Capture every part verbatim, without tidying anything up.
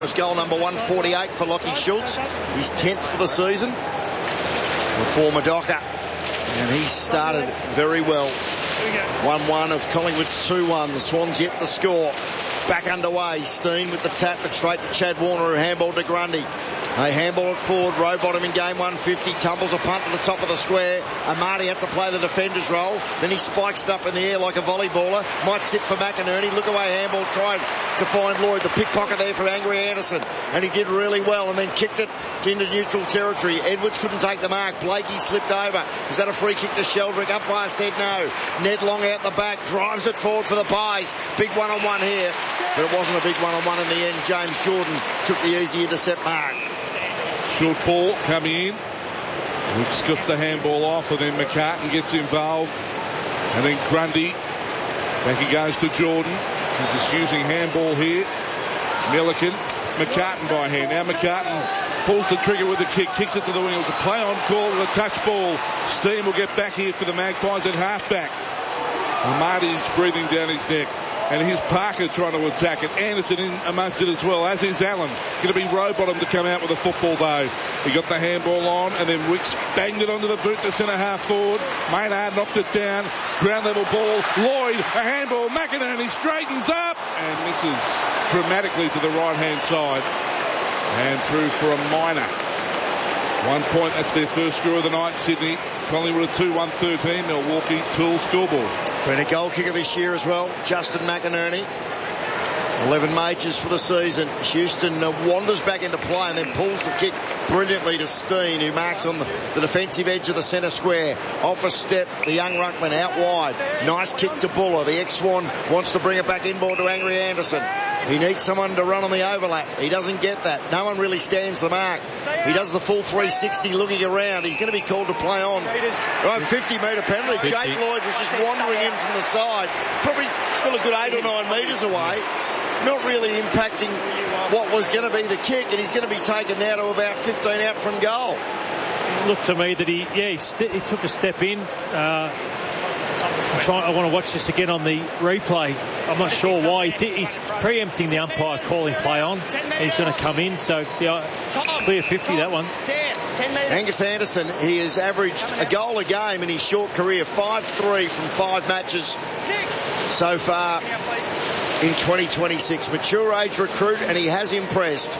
Was goal number one forty-eight for Lockie Schultz. He's tenth for the season. The former Docker. And he started very well. one one of Collingwood's two one. The Swans yet to score. Back underway. Steen with the tap, but straight to Chad Warner, who handballed to Grundy. They handball it forward. Rowbottom in game one fifty. Tumbles a punt to the top of the square. Amati had to play the defender's role. Then he spikes it up in the air like a volleyballer. Might sit for McInerney. Look away handball. Tried to find Lloyd. The pickpocket there for Angry Anderson. And he did really well and then kicked it into neutral territory. Edwards couldn't take the mark. Blakey slipped over. Is that a free kick to Sheldrick? Umpire said no. Ned Long out the back. Drives it forward for the Pies. Big one-on-one here. But it wasn't a big one-on-one in the end. James Jordan took the easy intercept mark. Short ball coming in. We've scuffed the handball off, and then McCartan gets involved. And then Grundy. Back he goes to Jordan. He's just using handball here. Milliken. McCartan by hand. Now McCartan pulls the trigger with the kick. Kicks it to the wing. It was a play on call with a touch ball. Steen will get back here for the Magpies at halfback. Amati's breathing down his neck. And here's Parker trying to attack it. Anderson in amongst it as well, as is Allen. Going to be Rowbottom to come out with a football though. He got the handball on, and then Wicks banged it onto the boot to centre half forward. Maynard knocked it down. Ground level ball. Lloyd, a handball. McInerney straightens up and misses dramatically to the right hand side. And through for a minor. One point, that's their first score of the night, Sydney. Collingwood at two one thirteen, Milwaukee Tool scoreboard. Been a goal kicker this year as well, Justin McInerney. eleven majors for the season. Houston uh, wanders back into play and then pulls the kick brilliantly to Steen, who marks on the, the defensive edge of the centre square. Off a step, the young ruckman out wide. Nice kick to Buller. The ex-Swan wants to bring it back inboard to Angry Anderson. He needs someone to run on the overlap. He doesn't get that. No one really stands the mark. He does the full three sixty looking around. He's going to be called to play on. Right, fifty metre penalty. fifty. Jake Lloyd was just wandering in from the side. Probably still a good eight or nine metres away. Not really impacting what was going to be the kick, and he's going to be taken now to about fifteen out from goal. Looked to me that he, yeah, he, st- he took a step in. Uh, I'm trying, I want to watch this again on the replay. I'm not sure why. He did, he's preempting the umpire calling play on. He's going to come in, so yeah, clear fifty that one. Angus Anderson, he has averaged a goal a game in his short career, five three from five matches so far in twenty twenty-six. Mature age recruit, and he has impressed.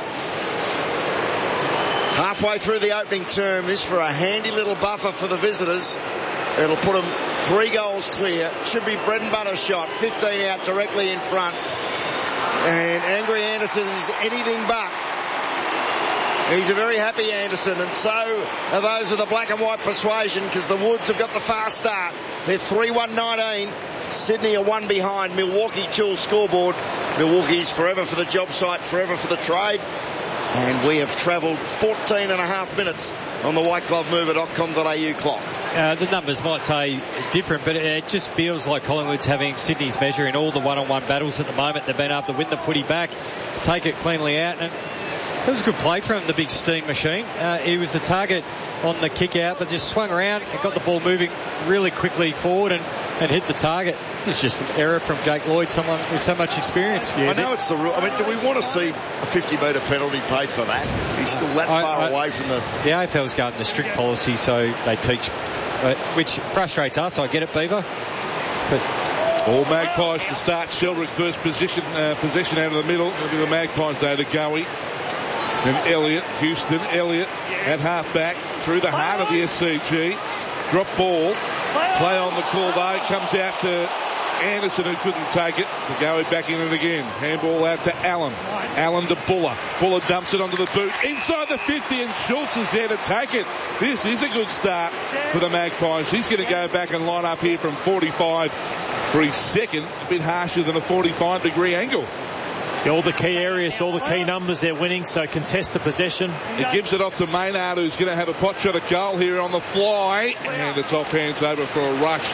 Halfway through the opening term, this for a handy little buffer for the visitors. It'll put them three goals clear. Should be bread and butter shot. fifteen out directly in front. And Angry Anderson is anything but. He's a very happy Anderson, and so are those of the black and white persuasion, because the Woods have got the fast start. They're three one nineteen. Sydney are one behind. Milwaukee Tool scoreboard. Milwaukee's forever for the job site, forever for the trade. And we have travelled fourteen and a half minutes on the white glove mover dot com dot a u clock. Uh, the numbers might say different, but it just feels like Collingwood's having Sydney's measure in all the one-on-one battles at the moment. They've been able to win the footy back, take it cleanly out, and it was a good play from the big steam machine. Uh, he was the target on the kick out, but just swung around and got the ball moving really quickly forward and, and hit the target. It's just an error from Jake Lloyd, someone with so much experience. Yeah, I know it's the rule. I mean, do we want to see a fifty metre penalty paid for that? He's still that I, far I, away from the... The A F L's going to strict policy, so they teach, uh, which frustrates us. I get it, Beaver. But all Magpies to start. Sheldrick first position, uh, possession out of the middle. It'll be the Magpies day to Goey. Then Elliott, Houston, Elliott at half-back through the heart of the S C G. Drop ball. Play on the call though. Comes out to Anderson, who couldn't take it. To Goey back in it again. Handball out to Allen. Allen to Buller. Buller dumps it onto the boot. Inside the fifty, and Schultz is there to take it. This is a good start for the Magpies. He's going to go back and line up here from forty-five for his second. A bit harsher than a forty-five degree angle. Yeah, all the key areas, all the key numbers they're winning, so contest the possession. He gives it off to Maynard, who's going to have a pot shot at goal here on the fly, and it's off hands over for a rush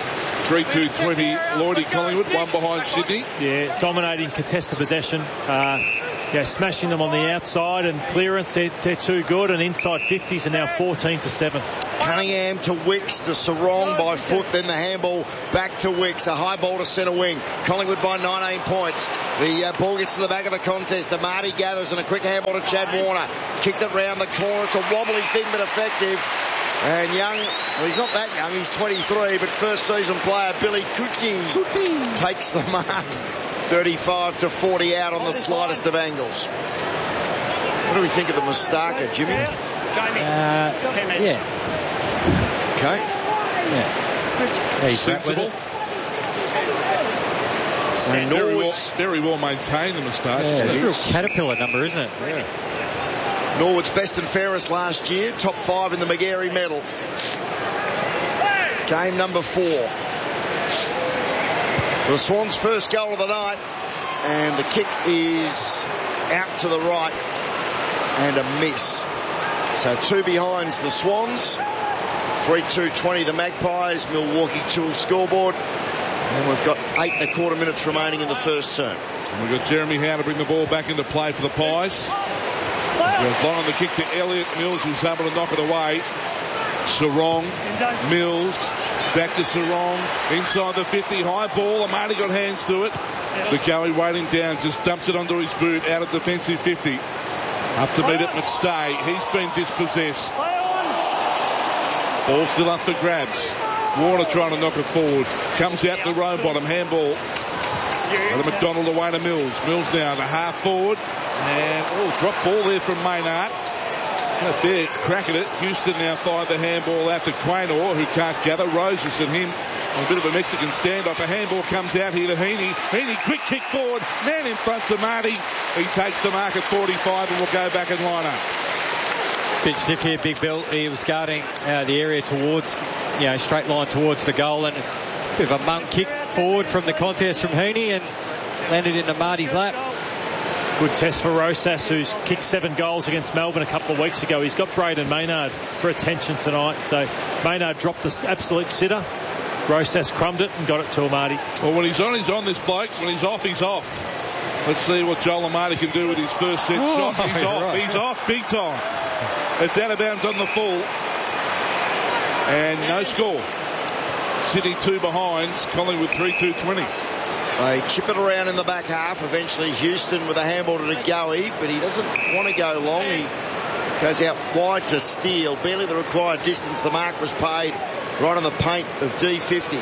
three two twenty, Lloydie Collingwood, one behind Sydney. Yeah, dominating contested possession. Uh, yeah, smashing them on the outside and clearance. They're, they're too good, and inside fifties are now fourteen to seven. Cunningham to Wicks to Sarong by foot, then the handball back to Wicks. A high ball to centre wing. Collingwood by nineteen points. The uh, ball gets to the back of the contest. Amati gathers and a quick handball to Chad Warner. Kicked it round the corner. It's a wobbly thing but effective. And young, well, he's not that young, he's twenty-three, but first season player Billy Cucci takes the mark. thirty-five to forty out on the slightest of angles. What do we think of the Mustaka, Jimmy? Uh, yeah. Okay. Yeah. He's sensible. So Very well, Norwood's, very well maintained, the moustache. Yeah, it's a It real is. caterpillar number, isn't it? Yeah. Norwood's best and fairest last year, top five in the McGarry medal. Game number four. The Swans' first goal of the night, and the kick is out to the right and a miss. So two behinds the Swans, three two twenty the Magpies, Milwaukee two scoreboard, and we've got eight and a quarter minutes remaining in the first term. And we've got Jeremy Howe to bring the ball back into play for the Pies. We've on the kick to Elliott. Mills was able to knock it away. Sarong, Mills, back to Sarong, inside the fifty, high ball. Amati got hands to it. The Gully waiting down, just dumps it onto his boot out of defensive fifty. Up to meet it McStay. He's been dispossessed. Ball still up for grabs. Warner trying to knock it forward. Comes out the row bottom, handball. And McDonald away to Mills. Mills now to half forward. And, oh, drop ball there from Maynard. A fair crack at it. Houston now fired the handball out to Quaynor, who can't gather. Roses and him on a bit of a Mexican standoff. A handball comes out here to Heaney. Heaney, quick kick forward. Man in front, Samadi. He takes the mark at forty-five and will go back and line up. Bit stiff here, Big Bill. He was guarding uh, the area towards, you know, straight line towards the goal, and a bit of a monk kick forward from the contest from Heaney and landed into Marty's lap. Good test for Rosas, who's kicked seven goals against Melbourne a couple of weeks ago. He's got Braden Maynard for attention tonight. So Maynard dropped the absolute sitter. Rosas crumbed it and got it to Amati. Well, when he's on, he's on, this bloke. When he's off, he's off. Let's see what Joel Amati can do with his first set oh, shot. He's off. Right. He's off big time. It's out of bounds on the full. And no score. Sydney two behinds. Collingwood three two twenty. They chip it around in the back half. Eventually Houston with a handball to Goey, but he doesn't want to go long. He goes out wide to Steele. Barely the required distance. The mark was paid right on the paint of D fifty.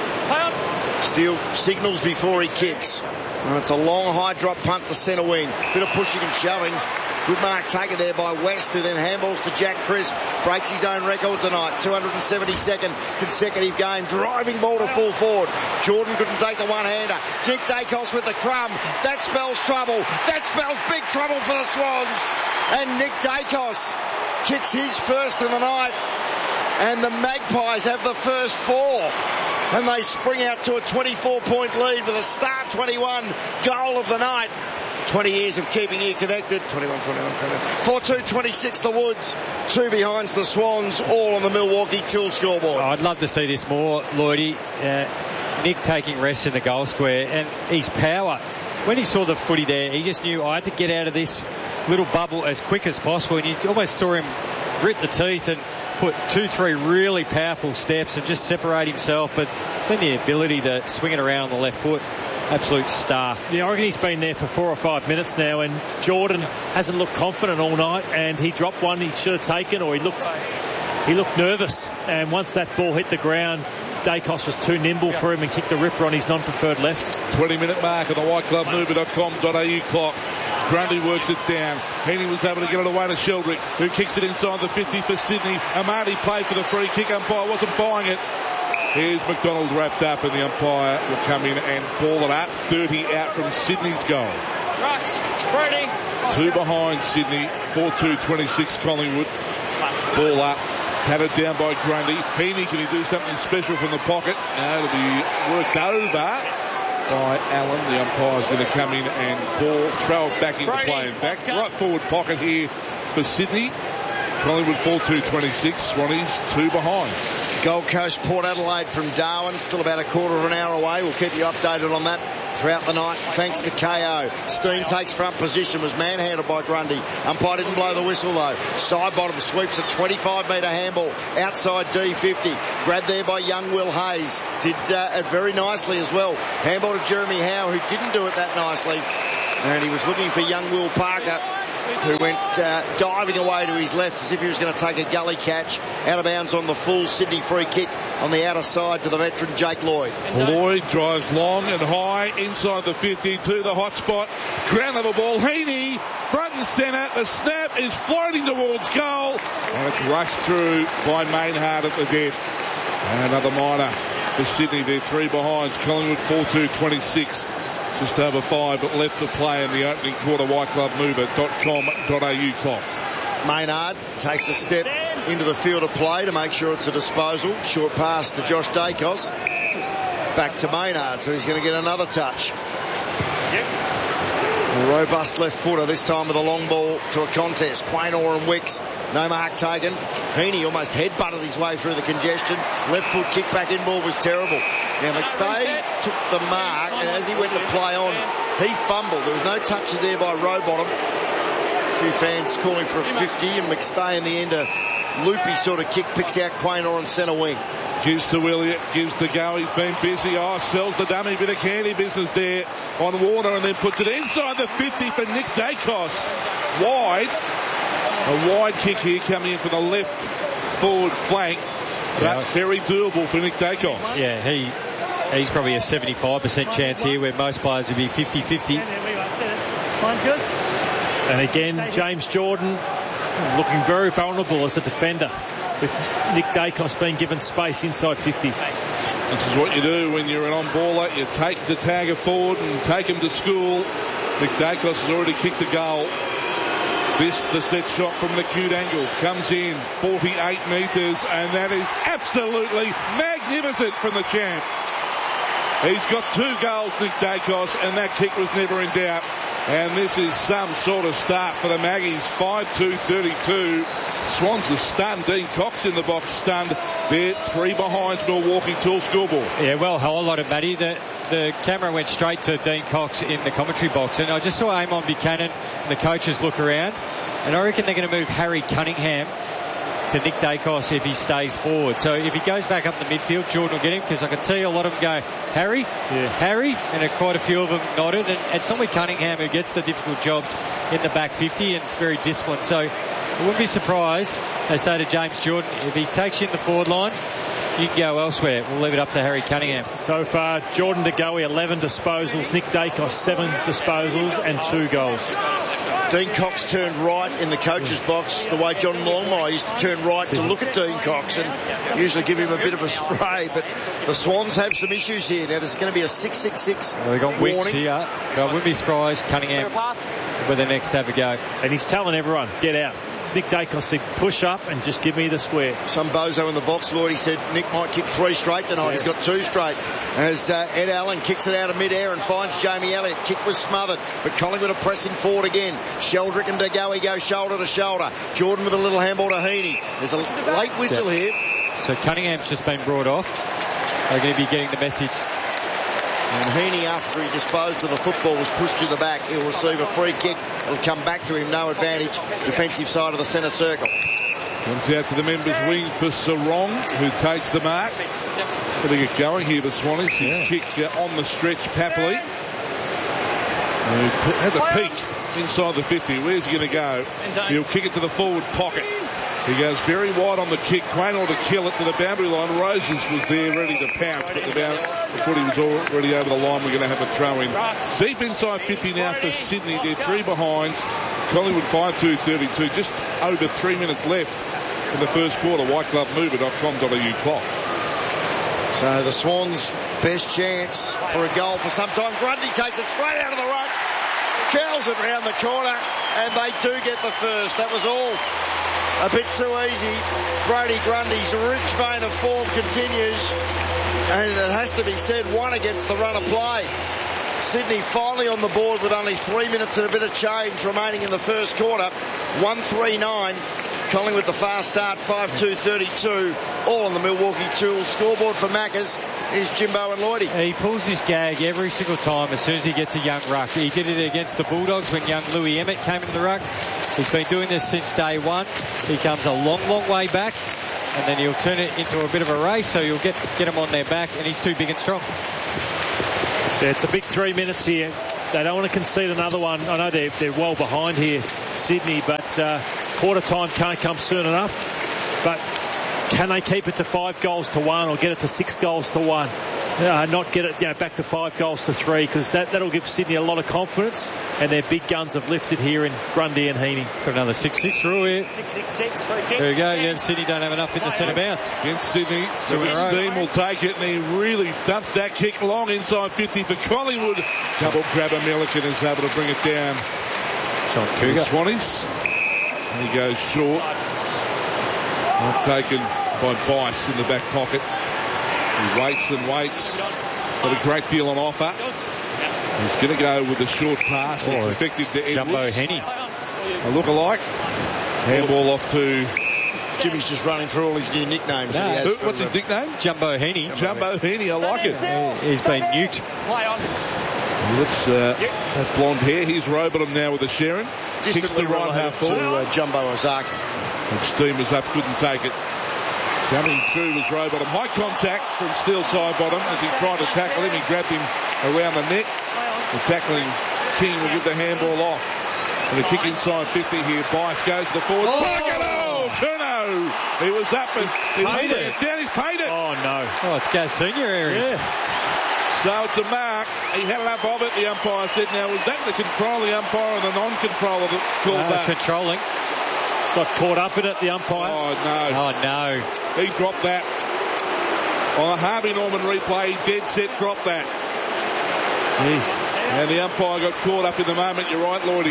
Steele signals before he kicks. And it's a long high drop punt to centre wing. Bit of pushing and shoving. Good mark taken there by West, who then handballs to Jack Crisp. Breaks his own record tonight. two hundred seventy-second consecutive game. Driving ball to full forward. Jordan couldn't take the one-hander. Nick Dacos with the crumb. That spells trouble. That spells big trouble for the Swans. And Nick Dacos kicks his first of the night. And the Magpies have the first four. And they spring out to a twenty-four point lead with a start twenty-one goal of the night. twenty years of keeping you connected. twenty-one, twenty-one, twenty-one. four two twenty-six the Woods. Two behinds the Swans, all on the Milwaukee Till scoreboard. Oh, I'd love to see this more, Lloydie. Uh, Nick taking rest in the goal square, and his power. When he saw the footy there, he just knew I had to get out of this little bubble as quick as possible, and you almost saw him grit the teeth and put two, three really powerful steps and just separate himself, but then the ability to swing it around on the left foot, absolute star. Yeah, I reckon he's been there for four or five minutes now, and Jordan hasn't looked confident all night, and he dropped one he should have taken, or he looked he looked nervous, and once that ball hit the ground, Dacos was too nimble for him and kicked the ripper on his non-preferred left. twenty minute mark on the white club mover dot com dot a u clock. Grundy works it down. Heaney was able to get it away to Sheldrick, who kicks it inside the fifty for Sydney. Amati played for the free kick. Umpire wasn't buying it. Here's McDonald wrapped up, and the umpire will come in and ball it up. thirty out from Sydney's goal. Two behind Sydney. four two twenty-six Collingwood. Ball up. Patted down by Grundy. Heaney, can he do something special from the pocket? No, it'll be worked over by Allen. The umpire's going to come in and ball, throw it back into play. In fact, right forward pocket here for Sydney. Collingwood four two twenty-six. Swannies two behind. Gold Coast, Port Adelaide from Darwin, still about a quarter of an hour away. We'll keep you updated on that throughout the night. Thanks to K O. Steen takes front position, was manhandled by Grundy. Umpire didn't blow the whistle though. Side bottom sweeps a twenty-five metre handball outside D fifty. Grabbed there by young Will Hayes. Did uh, it very nicely as well. Handball to Jeremy Howe, who didn't do it that nicely. And he was looking for young Will Parker, who went uh, diving away to his left as if he was going to take a gully catch. Out of bounds on the full Sydney free kick on the outer side to the veteran Jake Lloyd. Lloyd drives long and high inside the fifty to the hot spot. Ground level ball. Heaney, front and centre. The snap is floating towards goal. And it's rushed through by Maynard at the death. And another minor for Sydney. They're three behinds. Collingwood four two twenty-six. Just over five, but left to play in the opening quarter. white glove mover dot com dot a u clock. Maynard takes a step into the field of play to make sure it's a disposal. Short pass to Josh Dacos. Back to Maynard, so he's going to get another touch. Yep. A robust left footer, this time with a long ball to a contest. Quaynor and Wicks, no mark taken. Heaney almost headbutted his way through the congestion. Left foot kick back in ball was terrible. Now McStay took the mark, and as he went to play on, he fumbled. There was no touch there by Rowbottom. A few fans calling for a fifty, and McStay in the end a loopy sort of kick picks out Quaynor on centre wing. Gives to William, gives to Go, he's been busy. Oh, sells the dummy, bit of candy business there on Warner, and then puts it inside the fifty for Nick Dacos. Wide. A wide kick here coming in for the left forward flank. But yeah, very doable for Nick Dacos. Yeah, he he's probably a seventy-five percent chance here where most players would be fifty-fifty. And again, James Jordan looking very vulnerable as a defender, with Nick Dacos being given space inside fifty. This is what you do when you're an on-baller. You take the tagger forward and take him to school. Nick Dacos has already kicked the goal. This, the set shot from an acute angle, comes in forty-eight metres, and that is absolutely magnificent from the champ. He's got two goals, Nick Dacos, and that kick was never in doubt. And this is some sort of start for the Maggies. five two thirty-two. Swans are stunned. Dean Cox in the box stunned. They're three behind Milwaukee till scoreboard. Yeah, well highlighted, Matty. The, the camera went straight to Dean Cox in the commentary box. And I just saw Amon Buchanan and the coaches look around. And I reckon they're going to move Harry Cunningham to Nick Dacos if he stays forward. So if he goes back up the midfield, Jordan will get him, because I can see a lot of them go, Harry, yeah. Harry, and quite a few of them nodded. And it's normally Cunningham who gets the difficult jobs in the back fifty, and it's very disciplined. So I wouldn't be surprised, they say to James Jordan, if he takes you in the forward line, you can go elsewhere. We'll leave it up to Harry Cunningham. So far, Jordan De Goey, eleven disposals, Nick Dacos, seven disposals and two goals. Dean Cox turned right in the coach's box the way John Longmire used to turn right to look at Dean Cox and usually give him a bit of a spray. But the Swans have some issues here. Now there's going to be a six six six well, they've got warning. Wicks here. I wouldn't be surprised Cunningham with the next have a go. And he's telling everyone, get out. Nick Dacos said, push up and just give me the square. Some bozo in the box, Lloyd, he said Nick might kick three straight tonight. Yeah. He's got two straight. As uh, Ed Allen kicks it out of mid-air and finds Jamie Elliott. Kick was smothered, but Collingwood are pressing forward again. Sheldrick and De Goey go shoulder to shoulder. Jordan with a little handball to Heaney. There's a late whistle yeah. here. So Cunningham's just been brought off. They're going to be getting the message. And Heaney, after he disposed of the football, was pushed to the back. He'll receive a free kick. It'll come back to him. No advantage. Defensive side of the centre circle. Comes out to the members' wing for Sarong, who takes the mark. Got to get going here for Swannies. His yeah. kick uh, on the stretch, Papley. Had a peek inside the fifty. Where's he going to go? He'll kick it to the forward pocket. He goes very wide on the kick. Quaynor to kill it to the boundary line. Roses was there ready to pounce, but the, bound, the footy was already over the line. We're going to have a throw in. Deep inside fifty now for Sydney. They're three behinds. Collingwood five two thirty-two. Just over three minutes left in the first quarter. white glove mover dot com dot a u clock. So the Swans' best chance for a goal for some time. Grundy takes it straight out of the ruck. Curls it round the corner, and they do get the first. That was all a bit too easy. Brodie Grundy's rich vein of form continues, and it has to be said, one against the run of play. Sydney finally on the board with only three minutes and a bit of change remaining in the first quarter. one three nine. Collingwood the fast start, five two thirty-two. All on the Milwaukee Tools scoreboard for Maccas is Jimbo and Lloydie. He pulls his gag every single time as soon as he gets a young ruck. He did it against the Bulldogs when young Louis Emmett came into the ruck. He's been doing this since day one. He comes a long, long way back, and then he'll turn it into a bit of a race, so you'll get get him on their back, and he's too big and strong. Yeah, it's a big three minutes here. They don't want to concede another one. I know they're, they're well behind here, Sydney, but uh, quarter time can't come soon enough. But can they keep it to five goals to one or get it to six goals to one? Uh, not get it you know, back to five goals to three, because that, that'll give Sydney a lot of confidence, and their big guns have lifted here in Grundy and Heaney. Got another six six rule here. six six six free kick. There we go. Yeah, Sydney don't have enough in the centre bounce. Against Sydney, Steam will take it, and he really dumps that kick long inside fifty for Collingwood. Double grabber Milliken is able to bring it down. John Cougar. Swannies. And he goes short. Not taken by Bice in the back pocket. He waits and waits. Got a great deal on offer. He's going to go with the short pass. Oh, it's effective to Edwards. Jumbo Henny. A look-alike. Handball off to... Jimmy's just running through all his new nicknames. No. That he has Who, for, what's his uh, nickname? Jumbo Henny. Jumbo Henny. I like it. Yeah, he's been nuked. He looks uh, that blonde hair. Here's Roberham now with a Sharon. Kicks the right half to forward. uh, Jumbo Ozaki. And Steam was up, couldn't take it. Coming through was Row Bottom. High contact from Steel Side Bottom as he tried to tackle him. He grabbed him around the neck. The tackling King will give the handball off. And the kick inside fifty here. Bice goes to the forward. Oh! Oh, Curnow! He was up and he Paid was it. down. He's paid it. Oh, no. Oh, it's Gaz Senior areas. Yeah. So it's a mark. He had enough of it, the umpire said. Now, was that the controlling umpire or the non-controller that called Uh, that? controlling. Got caught up in it, the umpire. Oh, no. Oh, no. He dropped that. On a Harvey Norman replay, he dead set dropped that. Jeez. And the umpire got caught up in the moment. You're right, Lloydie.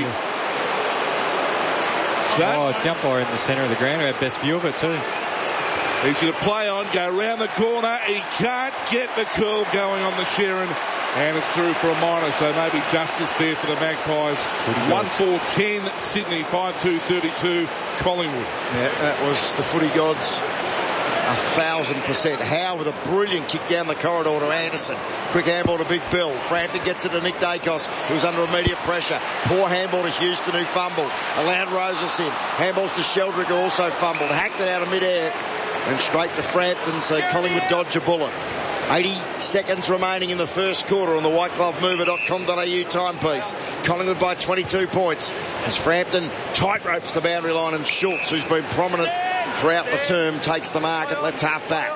So, Oh, it's the umpire in the centre of the ground who had best view of it too. he's going to play on, go round the corner. He can't get the curl going on the Sharon. And it's through for a minor, so maybe justice there for the Magpies. one four ten Sydney, five two thirty-two Collingwood. Yeah, that was the footy gods. A thousand percent. Howe with a brilliant kick down the corridor to Anderson. Quick handball to Big Bill. Frampton gets it to Nick Dacos, who's under immediate pressure. Poor handball to Houston, who fumbled. Allowed Roses in. Handballs to Sheldrick, who also fumbled. Hacked it out of midair and straight to Frampton, so Collingwood dodge a bullet. eighty seconds remaining in the first quarter on the white glove mover dot com dot a u timepiece. Collingwood by twenty-two points as Frampton tightropes the boundary line, and Schultz, who's been prominent throughout the term, takes the mark at left half back.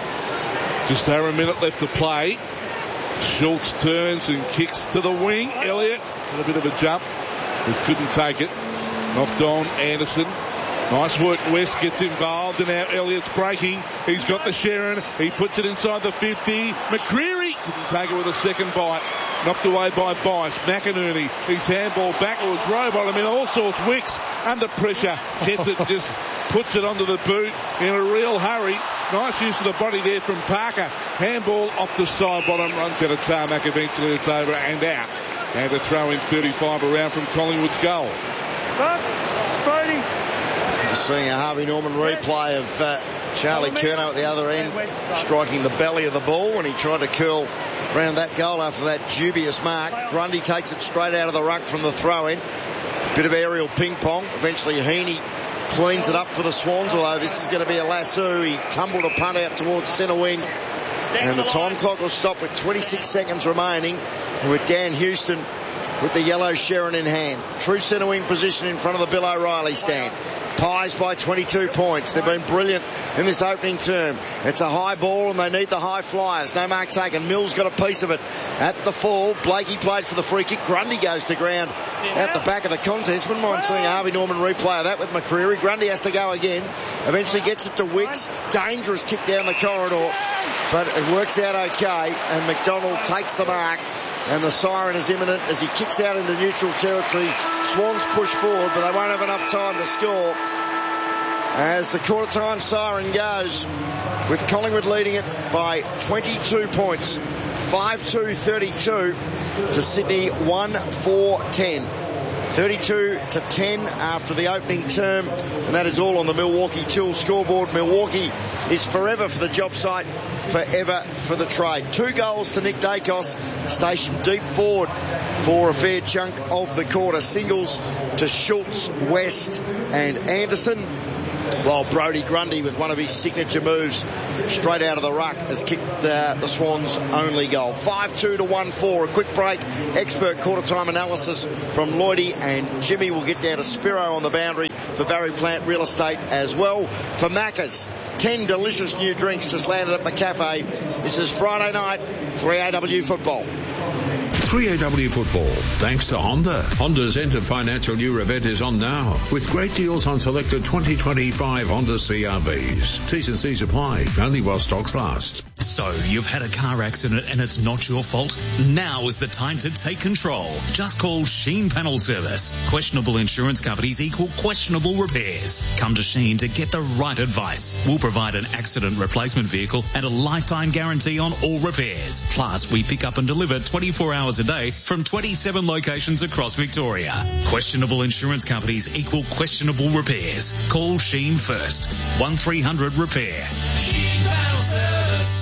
Just over a minute left to play. Schultz turns and kicks to the wing. Elliott with a bit of a jump, but couldn't take it. Knocked on Anderson. Nice work. West gets involved, and now Elliott's breaking. He's got the Sharon. He puts it inside the fifty. McCreary couldn't take it with a second bite. Knocked away by Bice. McInerney. His handball backwards. Robot. I mean, all sorts. Wicks under pressure. Gets it and just puts it onto the boot in a real hurry. Nice use of the body there from Parker. Handball off the side bottom. Runs out of tarmac. Eventually it's over and out. And a throw in thirty-five around from Collingwood's goal. Bucks, Brody. Just seeing a Harvey Norman replay of uh, Charlie Curnow at the other end striking the belly of the ball when he tried to curl around that goal after that dubious mark. Grundy takes it straight out of the ruck from the throw-in. Bit of aerial ping-pong. Eventually Heaney cleans it up for the Swans, although this is going to be a lasso. He tumbled a punt out towards centre wing. And the time clock will stop with twenty-six seconds remaining. And with Dan Houston with the yellow Sharon in hand. True centre wing position in front of the Bill O'Reilly stand. Pies by twenty-two points. They've been brilliant in this opening term. It's a high ball and they need the high flyers. No mark taken. Mills got a piece of it at the fall. Blakey played for the free kick. Grundy goes to ground at the back of the contest. Wouldn't mind seeing a Harvey Norman replay of that with McCreary. Grundy has to go again. Eventually gets it to Wicks. Dangerous kick down the corridor, but it works out okay, and McDonald takes the mark. And the siren is imminent as he kicks out into neutral territory. Swans push forward, but they won't have enough time to score. as the quarter time siren goes, with Collingwood leading it by twenty-two points, five two thirty-two to Sydney one four ten. thirty-two to ten after the opening term, and that is all on the Milwaukee Tool scoreboard. Milwaukee is forever for the job site, forever for the trade. Two goals to Nick Dacos, stationed deep forward for a fair chunk of the quarter. Singles to Schultz, West and Anderson, while Brodie Grundy, with one of his signature moves straight out of the ruck, has kicked the, the Swans' only goal. five two to one four. A quick break. Expert quarter-time analysis from Lloydie and Jimmy. Will get down to Spiro on the boundary for Barry Plant Real Estate as well. For Macca's, ten delicious new drinks just landed at the cafe. This is Friday night, three A W football. three A W football, thanks to Honda. Honda's end of financial year event is on now, with great deals on selected twenty twenty-five Honda C R Vs. T's and C's apply, only while stocks last. So, you've had a car accident and it's not your fault? Now is the time to take control. Just call Sheen Panel Service. Questionable insurance companies equal questionable repairs. Come to Sheen to get the right advice. We'll provide an accident replacement vehicle and a lifetime guarantee on all repairs. Plus, we pick up and deliver twenty-four hours a day from twenty-seven locations across Victoria. Questionable insurance companies equal questionable repairs. Call Sheen first. one three hundred repair. Sheen Panel Service.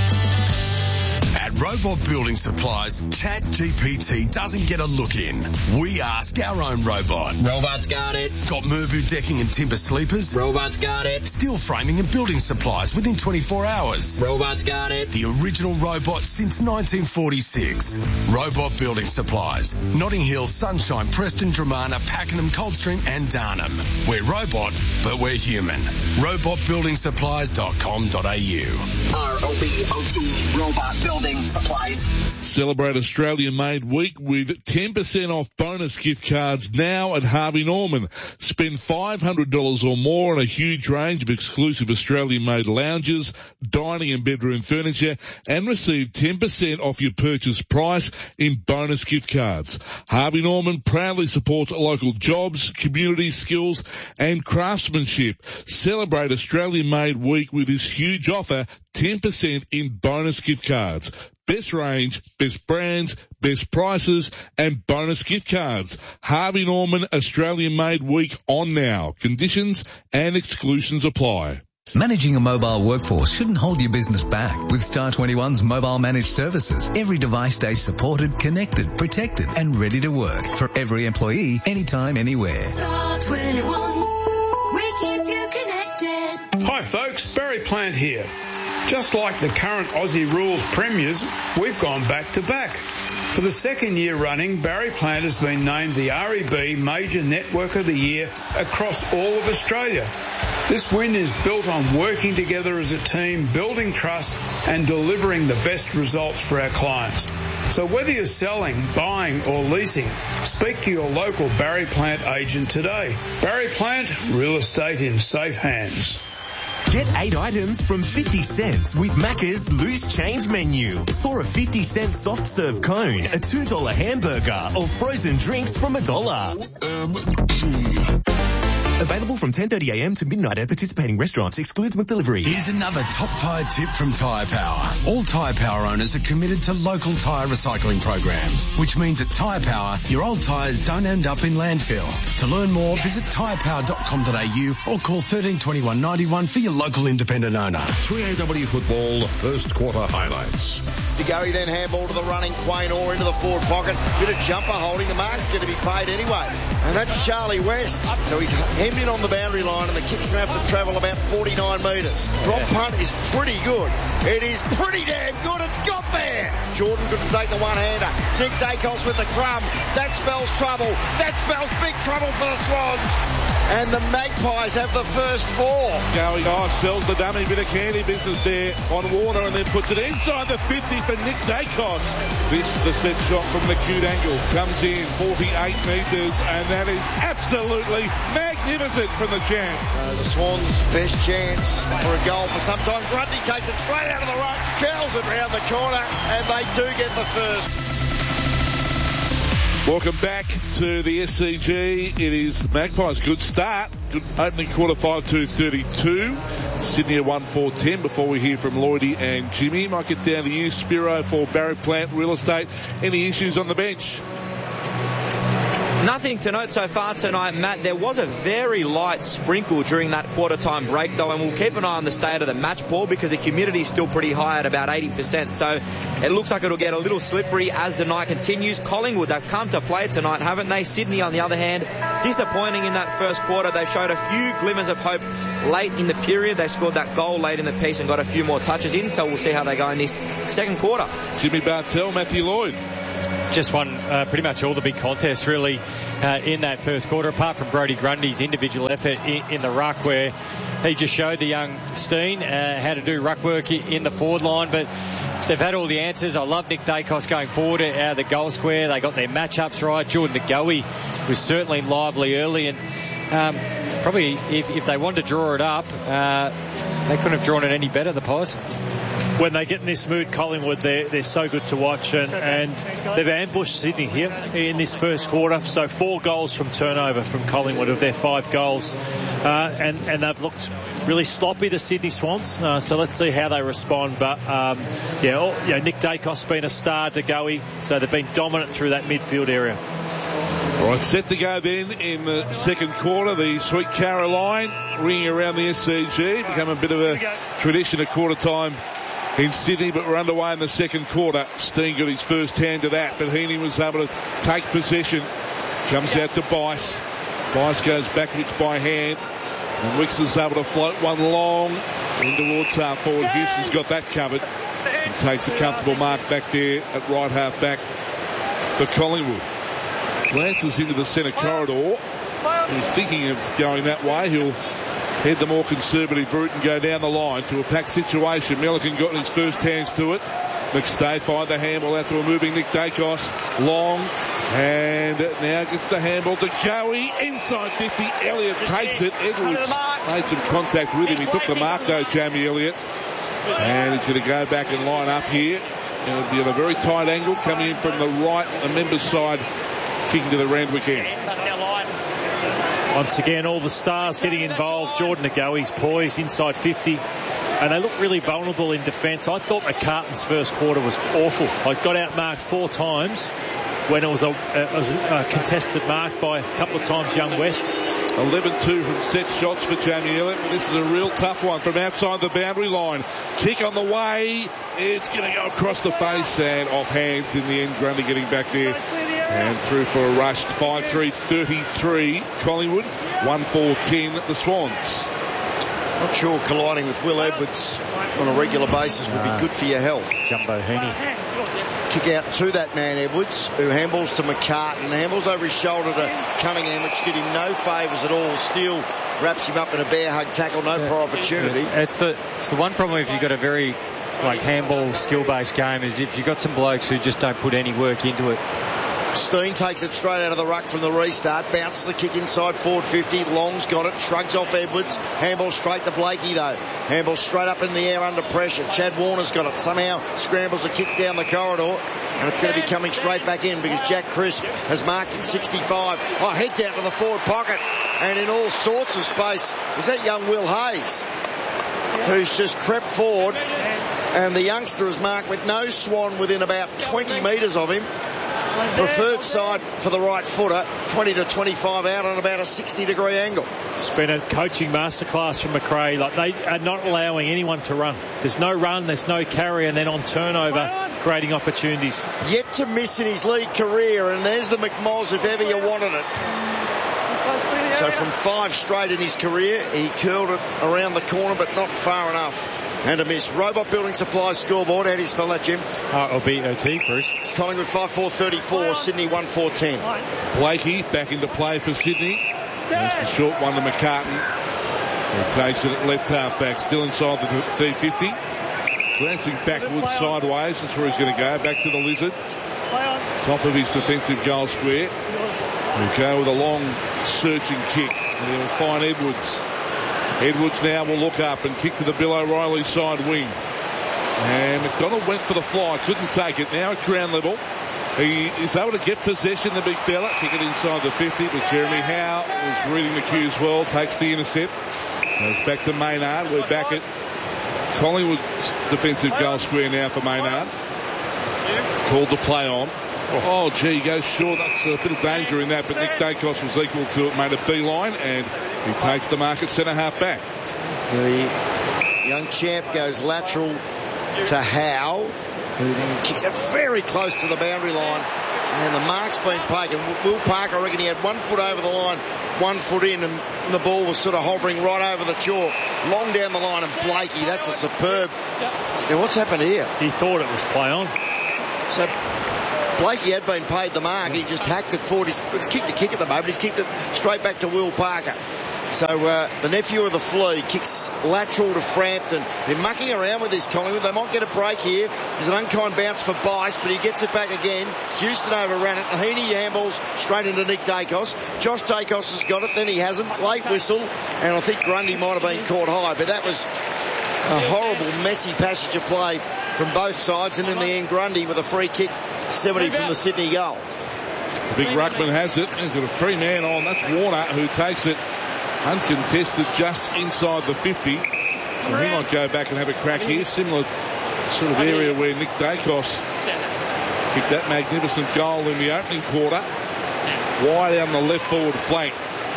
At Robot Building Supplies, Chat G P T doesn't get a look in. We ask our own robot. Robot's got it. Got Mervu decking and timber sleepers? Robot's got it. Steel framing and building supplies within twenty-four hours? Robot's got it. The original robot since nineteen forty-six. Robot Building Supplies. Notting Hill, Sunshine, Preston, Dramana, Pakenham, Coldstream and Darnham. We're robot, but we're human. robot building supplies dot com dot a u. R O B O T, Robot Building Supplies. Celebrate Australian-made week with ten percent off bonus gift cards now at Harvey Norman. Spend five hundred dollars or more on a huge range of exclusive Australian-made lounges, dining and bedroom furniture, and receive ten percent off your purchase price in bonus gift cards. Harvey Norman proudly supports local jobs, community skills and craftsmanship. Celebrate Australian-made week with this huge offer, ten percent in bonus gift cards. Best range, best brands, best prices, and bonus gift cards. Harvey Norman Australian Made Week on now. Conditions and exclusions apply. Managing a mobile workforce shouldn't hold your business back. With Star twenty-one's mobile managed services, every device stays supported, connected, protected, and ready to work for every employee, anytime, anywhere. Star twenty-one, we keep you connected. Hi folks, Barry Plant here. Just like the current Aussie Rules premiers, we've gone back to back. For the second year running, Barry Plant has been named the R E B Major Network of the Year across all of Australia. This win is built on working together as a team, building trust and delivering the best results for our clients. So whether you're selling, buying or leasing, speak to your local Barry Plant agent today. Barry Plant, real estate in safe hands. Get eight items from fifty cents with Macca's Loose Change Menu. Score a fifty cent soft serve cone, a two dollar hamburger, or frozen drinks from a dollar. M G. Available from ten thirty a.m. to midnight at participating restaurants. Excludes McDelivery. Here's another top tyre tip from Tyre Power. All Tyre Power owners are committed to local tyre recycling programs, which means at Tyre Power, your old tyres don't end up in landfill. To learn more, visit tyre power dot com dot a u or call thirteen twenty-one ninety-one for your local independent owner. three A W football, first quarter highlights. To go, he then handball to the running Quain Orr into the forward pocket. Bit of jumper holding. The mark's going to be paid anyway. And that's Charlie West. So he's hemmed in on the boundary line and the kick's going to have to travel about forty-nine metres. Drop punt is pretty good. It is pretty damn good. It's got there. Jordan couldn't take the one-hander. Nick Dacos with the crumb. That spells trouble. That spells big trouble for the Swans. And the Magpies have the first four. Going off, sells the dummy, bit of candy business there on Warner and then puts it inside the fifty for Nick Dacos. This, the set shot from the cute angle, comes in forty-eight metres and that is absolutely magnificent from the champ. Uh, the Swans' best chance for a goal for some time. Grundy takes it straight out of the ruck, curls it round the corner and they do get the first. Welcome back to the S C G. It is the Magpies. Good start. Good opening quarter, five two thirty-two. Sydney at one four ten. Before we hear from Lloydie and Jimmy, might get down to you, Spiro, for Barry Plant Real Estate. Any issues on the bench? Nothing to note so far tonight, Matt. There was a very light sprinkle during that quarter-time break, though, and we'll keep an eye on the state of the match ball because the humidity is still pretty high at about eighty percent. So it looks like it'll get a little slippery as the night continues. Collingwood, they've come to play tonight, haven't they? Sydney, on the other hand, disappointing in that first quarter. They showed a few glimmers of hope late in the period. They scored that goal late in the piece and got a few more touches in, so we'll see how they go in this second quarter. Jimmy Bartell, Matthew Lloyd. Just won uh, pretty much all the big contests, really, uh, in that first quarter, apart from Brodie Grundy's individual effort in, in the ruck, where he just showed the young Steen uh, how to do ruck work in the forward line. But they've had all the answers. I love Nick Dacos going forward out of the goal square. They got their matchups right. Jordan De Goey was certainly lively early, and um, probably if, if they wanted to draw it up, uh, they couldn't have drawn it any better, the Pies. When they get in this mood, Collingwood, they're, they're so good to watch, and, and they've ambushed Sydney here in this first quarter. So four goals from turnover from Collingwood of their five goals, uh, and, and they've looked really sloppy, the Sydney Swans. Uh, so let's see how they respond. But um, yeah, all, you know, Nick Dacos been a star, De Goey, so they've been dominant through that midfield area. All right, set to go then in the second quarter. The Sweet Caroline ringing around the S C G, become a bit of a tradition at quarter time in Sydney, but we're underway in the second quarter. Steen got his first hand to that, but Heaney was able to take possession. Comes out to Bice. Bice goes backwards by hand, and Wicks is able to float one long in towards half forward. Houston's got that covered and takes a comfortable mark back there at right half back for Collingwood. Glances into the centre corridor. He's thinking of going that way. He'll head the more conservative route and go down the line to a packed situation. Milliken got his first hands to it. McStay fired the handball out to a moving Nick Dacos. Long, and now gets the handball to Joey. Inside fifty, Elliott takes it. Edwards made some contact with him. He took the mark though, Jamie Elliott. And he's going to go back and line up here. It'll be at a very tight angle, coming in from the right, the members' side, kicking to the Randwick end. Once again, all the stars getting involved. Jordan De Goey's poised inside fifty, and they look really vulnerable in defence. I thought McCartan's first quarter was awful. I got outmarked four times when it was a, it was a contested mark by a couple of times Young West. eleven two from set shots for Jamie Elliott, but this is a real tough one from outside the boundary line. Kick on the way. It's going to go across the face and off hands in the end. Grundy getting back there and through for a rushed five three thirty-three Collingwood, one four ten the Swans. Not sure colliding with Will Edwards on a regular basis would be good for your health. Jumbo Heaney. Kick out to that man Edwards, who handballs to McCartan, handballs over his shoulder to Cunningham, which did him no favours at all. Steele wraps him up in a bear hug tackle, no yeah. prior opportunity. Yeah. It's the it's the one problem if you've got a very like handball skill-based game is if you've got some blokes who just don't put any work into it. Steen takes it straight out of the ruck from the restart, bounces the kick inside forward fifty. Long's got it, shrugs off Edwards. Handball straight to Blakey though. Handball straight up in the air under pressure. Chad Warner's got it, somehow scrambles the kick down the corridor, and it's going to be coming straight back in because Jack Crisp has marked it sixty-five. Oh, heads out to the forward pocket, and in all sorts of space is that young Will Hayes, who's just crept forward, and the youngster is marked with no Swan within about twenty metres of him. Preferred side for the right footer, twenty to twenty-five out on about a sixty degree angle. It's been a coaching masterclass from McRae. Like, they are not allowing anyone to run. There's no run, there's no carry, and then on turnover, creating opportunities. Yet to miss in his league career, and there's the McMoz if ever you wanted it. So from five straight in his career, he curled it around the corner, but not far enough. And a miss. Robot Building Supplies scoreboard. How do you spell that, Jim? R O B O T, Bruce. Collingwood five four thirty-four, Sydney one four ten. Blakey back into play for Sydney. That's the short one to McCartan. He takes it at left half back, still inside the three fifty. Glancing backwards, sideways. That's where he's going to go. Back to the Lizard. Top of his defensive goal square. He'll go with a long searching kick. And he'll find Edwards. Edwards now will look up and kick to the Bill O'Reilly side wing. And McDonald went for the fly, couldn't take it. Now at ground level. He is able to get possession, the big fella, kick it inside the fifty, but Jeremy Howe was reading the cues well, takes the intercept. Goes back to Maynard. We're back at Collingwood's defensive goal square now for Maynard. Called the play on. Oh, gee, he goes short. That's a bit of danger in that, but Nick Dacos was equal to it, made a beeline, and he takes the mark at centre half back. The young champ goes lateral to Howe, who then kicks it very close to the boundary line, and the mark's been taken. Will Parker, I reckon he had one foot over the line, one foot in, and the ball was sort of hovering right over the chalk, long down the line, and Blakey, that's a superb. Now, what's happened here? He thought it was play on. So Blakey had been paid the mark. He just hacked it forward. He's, he's kicked a kick at the moment. He's kicked it straight back to Will Parker. So uh, the nephew of the Flea kicks lateral to Frampton. They're mucking around with this Collingwood. They might get a break here. There's an unkind bounce for Bice, but he gets it back again. Houston overran it. Heaney handballs straight into Nick Dacos. Josh Dacos has got it, then he hasn't. Late whistle, and I think Grundy might have been caught high, but that was a horrible, messy passage of play from both sides, and in the end, Grundy with a free kick, seventy from the Sydney goal. The big ruckman has it. He's got a free man on. That's Warner who takes it uncontested just inside the fifty. So he might go back and have a crack here. Similar sort of area where Nick Dacos kicked that magnificent goal in the opening quarter. Wide on the left forward flank.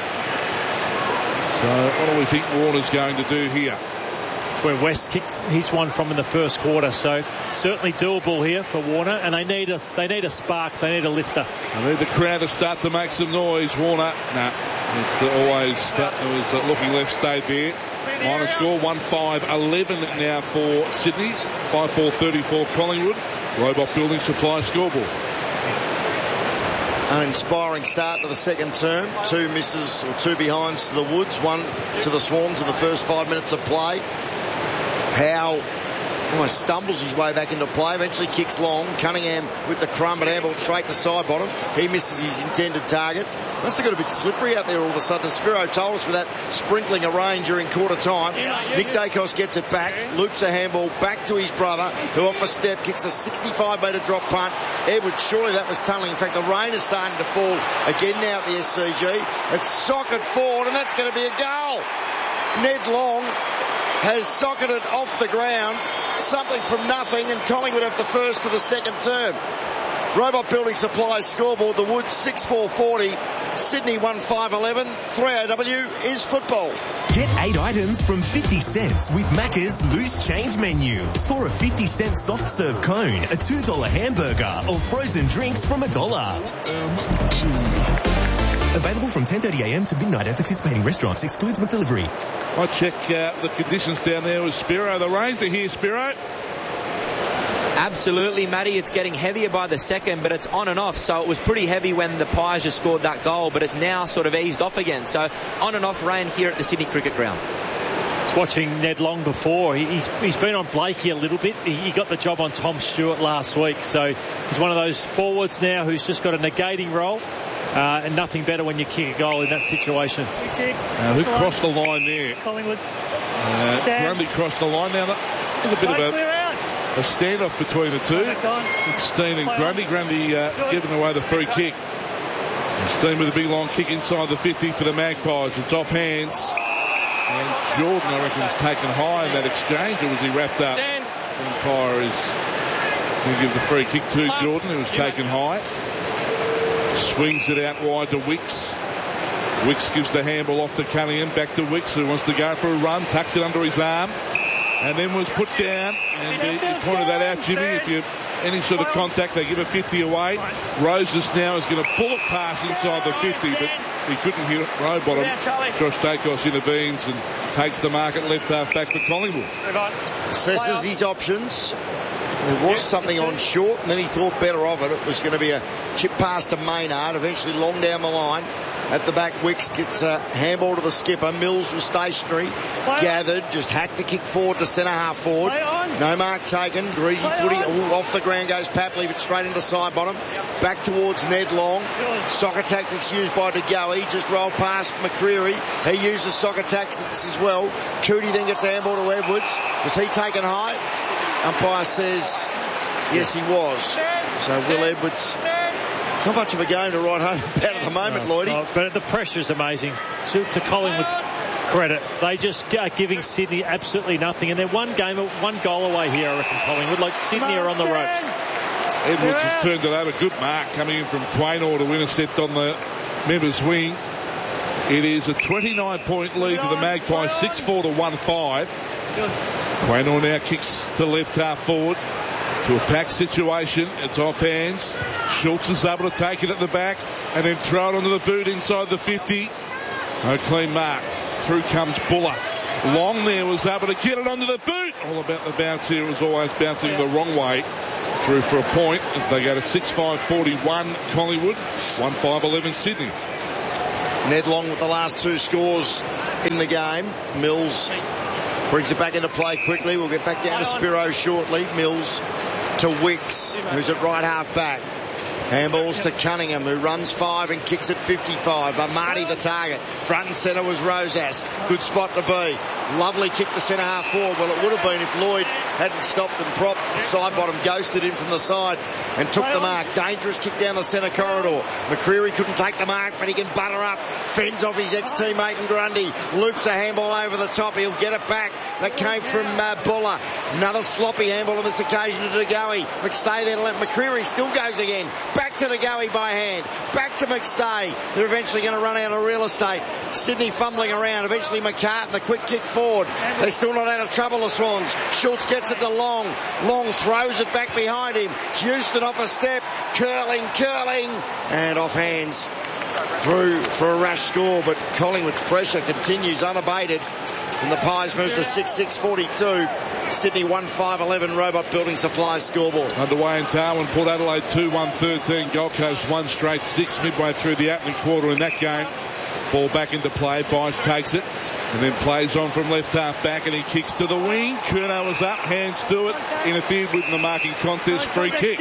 So what do we think Warner's going to do here? Where West kicked his one from in the first quarter, so certainly doable here for Warner, and they need a they need a spark, they need a lifter. I need the crowd to start to make some noise. Warner, nah, it's always start, it was looking left, stayed there. Minor score one five eleven now for Sydney, five four thirty-four Collingwood. Robot Building Supply scoreboard. An inspiring start to the second term. Two misses or two behinds to the Woods, one to the Swans in the first five minutes of play. Howe almost stumbles his way back into play, eventually kicks long. Cunningham with the crumb, but handball straight to side bottom. He misses his intended target. Must have got a bit slippery out there all of a sudden. Spiro told us with that sprinkling of rain during quarter time. Nick Dacos gets it back, loops a handball back to his brother, who off a step kicks a sixty-five metre drop punt. Edwards, surely that was tunnelling. In fact, the rain is starting to fall again now at the S C G. It's socket forward, and that's going to be a goal. Ned Long has socketed off the ground, something from nothing, and Collingwood have the first of the second term. Robot Building Supplies scoreboard, the Woods six four forty, Sydney one five eleven, three A W is football. Get eight items from fifty cents with Macca's Loose Change Menu. Score a fifty cent soft serve cone, a two dollar hamburger, or frozen drinks from a dollar. Available from ten thirty a m to midnight at participating restaurants. Excludes McDelivery. I check uh, the conditions down there with Spiro. The rains are here, Spiro. Absolutely, Matty. It's getting heavier by the second, but it's on and off. So it was pretty heavy when the Pies just scored that goal, but it's now sort of eased off again. So on and off rain here at the Sydney Cricket Ground. Watching Ned Long before, he's he's been on Blakey a little bit. He, he got the job on Tom Stewart last week, so he's one of those forwards now who's just got a negating role, uh, and nothing better when you kick a goal in that situation. Uh, who crossed the line there? Collingwood. Uh, Grundy crossed the line. Now that was a bit of a, a standoff between the two. Steen and Grundy. Grundy uh, giving away the free kick. Steen with a big long kick inside the fifty for the Magpies. It's off hands. And Jordan, I reckon, was taken high in that exchange, or was he wrapped up? Empire is going to give the free kick to Jordan, who was taken high. Swings it out wide to Wicks. Wicks gives the handball off to Cunningham, back to Wicks, who wants to go for a run, tucks it under his arm, and then was put down. And you pointed that out, Jimmy. If you any sort of contact, they give a fifty away. Roses now is going to pull it past inside the fifty, but he couldn't hit it row bottom. Josh Dacos intervenes and takes the mark at left half back for Collingwood. Assesses his options. There was something on short, and then he thought better of it. It was going to be a chip pass to Maynard, eventually long down the line. At the back, Wicks gets a handball to the skipper. Mills was stationary, gathered, just hacked the kick forward to centre half forward. No mark taken. Greasy footy. Ooh, off the ground goes Papley, but straight into side bottom. Back towards Ned Long. Soccer tactics used by De Goey. Just rolled past McCreery. He uses soccer tactics as well. Cootie then gets a handball to Edwards. Was he taken high? Umpire says yes, he was. So Will Edwards It's not much of a game to write home about at the moment, no, Lloydie. But the pressure is amazing. To, to Collingwood's credit, they just are giving Sydney absolutely nothing. And they're one game, one goal away here, I reckon, Collingwood. Like Sydney are on the ropes. Edwards has turned it over. Good mark coming in from Quaynor to intercept on the members' wing. It is a twenty-nine point lead to the Magpies, six four to one five. Quaynor now kicks to left half forward to a pack situation. It's off hands. Schultz is able to take it at the back and then throw it onto the boot inside the fifty. No clean mark. Through comes Buller. Long there was able to get it onto the boot. All about the bounce here. It was always bouncing the wrong way. Through for a point as they go to six five forty-one Collingwood, one five eleven Sydney. Ned Long with the last two scores in the game. Mills brings it back into play quickly. We'll get back down to Spiro shortly. Mills to Wicks, who's at right half back. Handballs to Cunningham, who runs five and kicks at fifty-five. But Marty the target. Front and centre was Rosas. Good spot to be. Lovely kick to centre half forward. Well, it would have been if Lloyd hadn't stopped and propped. Side bottom ghosted in from the side and took the mark. Dangerous kick down the centre corridor. McCreery couldn't take the mark, but he can butter up. Fends off his ex-teammate and Grundy. Loops a handball over the top. He'll get it back. That came from uh, Buller. Another sloppy handball on this occasion to DeGoey. McStay there to let McCreery still goes again. Back to DeGoey by hand. Back to McStay. They're eventually going to run out of real estate. Sydney fumbling around. Eventually McCartan, the quick kick forward. They're still not out of trouble, the Swans. Schultz gets it to Long. Long throws it back behind him. Houston off a step. Curling, curling. And off hands. Through for a rush score, but Collingwood's pressure continues unabated. And the Pies move to six six forty-two. Sydney one five eleven Robot Building Supplies scoreboard. Underway in Darwin, Port Adelaide two one thirteen. Gold Coast one straight six midway through the opening quarter in that game. Ball back into play. Bice takes it and then plays on from left half back and he kicks to the wing. Curnow was up, hands to it. Interfered with in the marking contest. Free kick.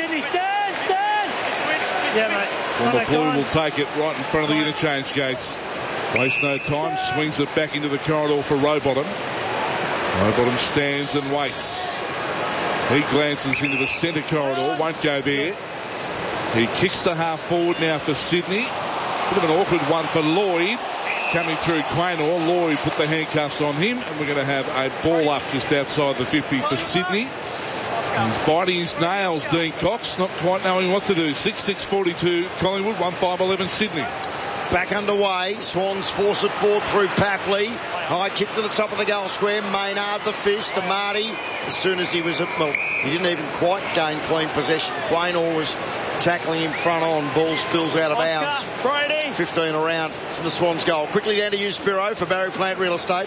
Yeah, mate. Well, the Blue will take it right in front of the interchange gates. Waste no time, swings it back into the corridor for Rowbottom. Rowbottom stands and waits. He glances into the centre corridor, won't go there. He kicks to half forward now for Sydney. Bit of an awkward one for Lloyd. Coming through Quaynor. Lloyd put the handcuffs on him, and we're going to have a ball up just outside the fifty for Sydney. He's biting his nails, Dean Cox, not quite knowing what to do. six six forty-two Collingwood, one five eleven Sydney. Back underway. Swans force it forward through Papley. High kick to the top of the goal square. Maynard the fist to Marty. As soon as he was at, well, he didn't even quite gain clean possession. Quaynor was tackling him front on. Ball spills out of bounds. fifteen around from the Swans goal. Quickly down to you, Spiro, for Barry Plant Real Estate.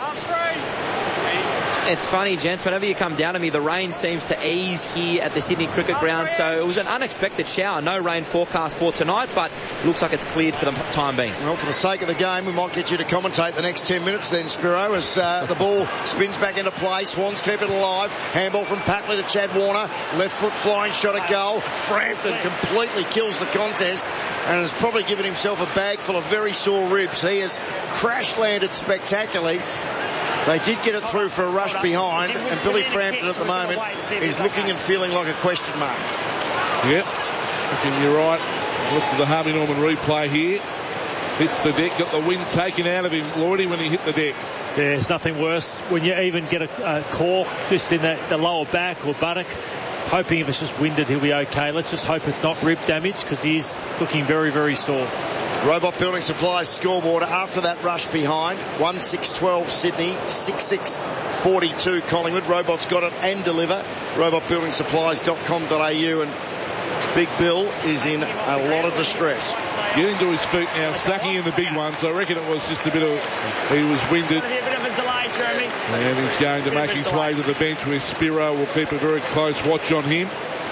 It's funny, gents, whenever you come down to me, the rain seems to ease here at the Sydney Cricket Ground. So it was an unexpected shower. No rain forecast for tonight, but looks like it's cleared for the time being. Well, for the sake of the game, we might get you to commentate the next ten minutes then, Spiro, as uh, the ball spins back into play. Swans keep it alive. Handball from Papley to Chad Warner. Left foot flying shot at goal. Frampton completely kills the contest and has probably given himself a bag full of very sore ribs. He has crash landed spectacularly. They did get it through for a rush behind, and Billy Frampton at the moment is looking and feeling like a question mark. Yep, I think you're right. Look at the Harvey Norman replay here. Hits the deck, got the wind taken out of him, Lloydie, when he hit the deck. Yeah, it's nothing worse when you even get a, a cork just in the, the lower back or buttock. Hoping if it's just winded, he'll be okay. Let's just hope it's not rib damage, because he is looking very, very sore. Robot Building Supplies scoreboard after that rush behind. one six twelve Sydney, six six forty-two Collingwood. Robot's got it and deliver. robot building supplies dot com dot a u, and Big Bill is in a lot of distress. Getting to his feet now, sucking in the big ones. I reckon it was just a bit of, he was winded. And he's going to make his way to the bench where Spiro will keep a very close watch on him.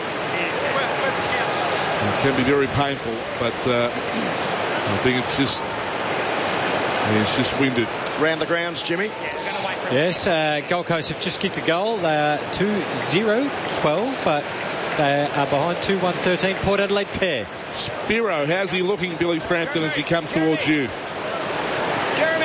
It can be very painful, but uh, I think it's just, he's just winded. Round the grounds, Jimmy. Yes, uh, Gold Coast have just kicked a goal. They are two zero twelve, but they are behind two one thirteen Port Adelaide pair. Spiro, how's he looking, Billy Frampton, as he comes towards you? He